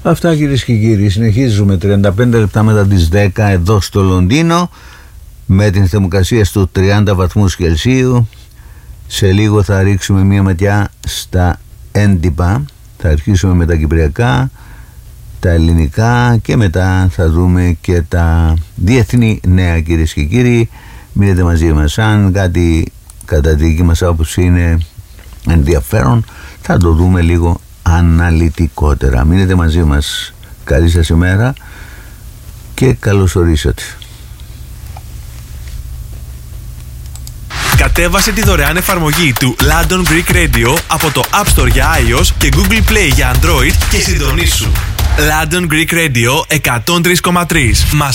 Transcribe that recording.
Αυτά κυρίες και κύριοι, συνεχίζουμε 35 λεπτά μετά τις 10 εδώ στο Λονδίνο με την θερμοκρασία στους 30 βαθμούς Κελσίου. Σε λίγο θα ρίξουμε μια ματιά στα έντυπα, θα αρχίσουμε με τα κυπριακά, τα ελληνικά και μετά θα δούμε και τα διεθνή νέα κυρίες και κύριοι. Μείνετε μαζί μας, αν κάτι κατά τη δική μας άποψη είναι ενδιαφέρον θα το δούμε λίγο αναλυτικότερα. Μείνετε μαζί μας, καλή σας ημέρα και καλώς ορίσατε. Κατέβασε τη δωρεάν εφαρμογή του London Greek Radio από το App Store για iOS και Google Play για Android και συντονίσου. London Greek Radio 103,3. Μας